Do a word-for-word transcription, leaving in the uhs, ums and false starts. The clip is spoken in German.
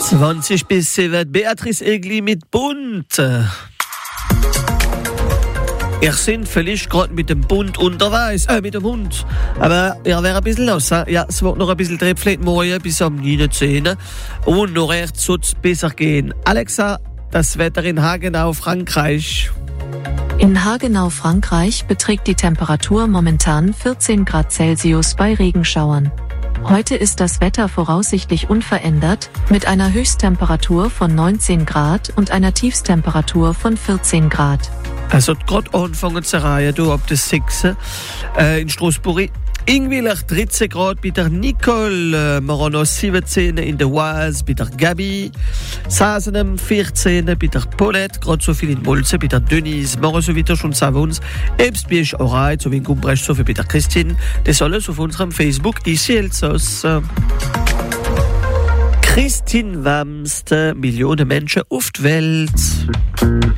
zwanzig bis sieben, Beatrice Egli mit Bund. Ihr seid vielleicht gerade mit dem Bund unterwegs, äh, mit dem Hund. Aber ihr wäre ein bisschen los. He? Ja, es wird noch ein bisschen Trepflet morgen bis am neun zehn. Und noch recht soll es besser gehen. Alexa, das Wetter in Hagenau, Frankreich. In Hagenau, Frankreich beträgt die Temperatur momentan vierzehn Grad Celsius bei Regenschauern. Heute ist das Wetter voraussichtlich unverändert, mit einer Höchsttemperatur von neunzehn Grad und einer Tiefsttemperatur von vierzehn Grad. Es hat gerade angefangen zu reihen, du, ab der sechs äh, in Straßburg. Ingwiller dreizehn Grad bei der Nicole, äh, wir haben noch siebzehn in der Oise bei der Gabi, Sasenem vierzehn bei der Paulette, gerade so viel in Molze bei der Denise, wir haben so weiter schon Savons, Ebsbier ist auch rein, so wie in Gumbrecht, so viel bei der Christine. Das alles auf unserem Facebook, ici Elsass. Christine Wamst, Millionen Menschen auf die Welt.